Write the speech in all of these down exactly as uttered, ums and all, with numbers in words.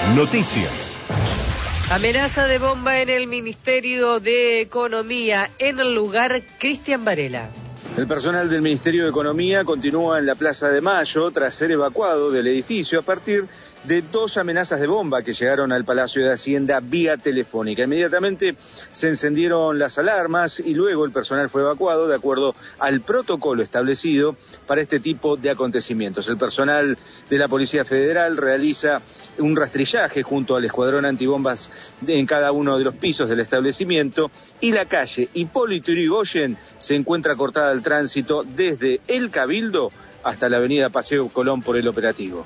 Noticias. Amenaza de bomba en el Ministerio de Economía. En el lugar, Cristian Varela. El personal del Ministerio de Economía continúa en la Plaza de Mayo tras ser evacuado del edificio a partir de dos amenazas de bomba que llegaron al Palacio de Hacienda vía telefónica. Inmediatamente se encendieron las alarmas y luego el personal fue evacuado de acuerdo al protocolo establecido para este tipo de acontecimientos. El personal de la Policía Federal realiza un rastrillaje junto al escuadrón antibombas en cada uno de los pisos del establecimiento y la calle Hipólito Yrigoyen se encuentra cortada al tránsito desde el Cabildo hasta la avenida Paseo Colón por el operativo.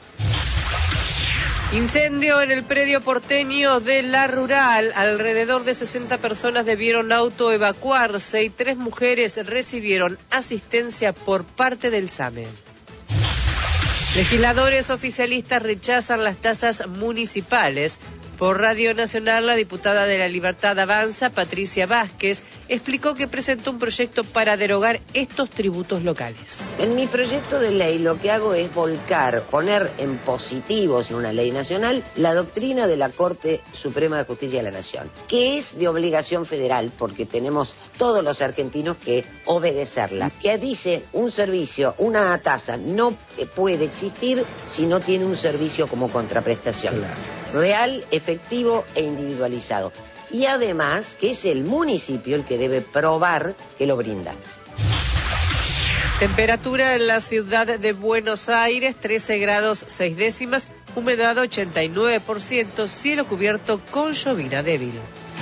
Incendio en el predio porteño de La Rural. Alrededor de sesenta personas debieron autoevacuarse y tres mujeres recibieron asistencia por parte del SAME. Legisladores oficialistas rechazan las tasas municipales. Por Radio Nacional, la diputada de La Libertad Avanza, Patricia Vázquez, explicó que presentó un proyecto para derogar estos tributos locales. En mi proyecto de ley lo que hago es volcar, poner en positivo en una ley nacional la doctrina de la Corte Suprema de Justicia de la Nación, que es de obligación federal porque tenemos todos los argentinos que obedecerla, que dice un servicio, una tasa no puede existir si no tiene un servicio como contraprestación. Claro. Real, efectivo e individualizado. Y además que es el municipio el que debe probar que lo brinda. Temperatura en la ciudad de Buenos Aires, trece grados seis décimas, humedad ochenta y nueve por ciento, cielo cubierto con llovina débil.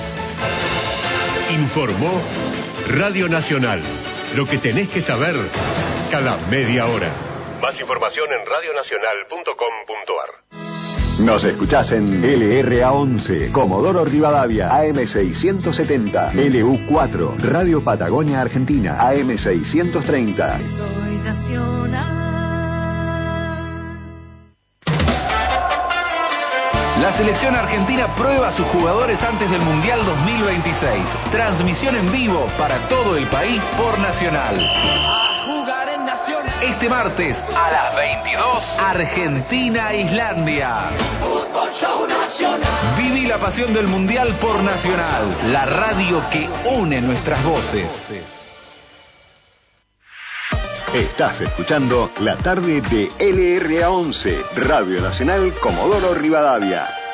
Informó Radio Nacional. Lo que tenés que saber cada media hora. Más información en radio nacional punto com punto ar. Nos escuchás en L R A once, Comodoro Rivadavia, A M seiscientos setenta, L U cuatro, Radio Patagonia Argentina, A M seiscientos treinta. Soy nacional. La selección argentina prueba a sus jugadores antes del Mundial dos mil veintiséis. Transmisión en vivo para todo el país por Nacional. Este martes a las veintidós, Argentina-Islandia. Fútbol Show Nacional. Viví la pasión del Mundial por Nacional, la radio que une nuestras voces. Estás escuchando la tarde de L R A once, Radio Nacional Comodoro Rivadavia.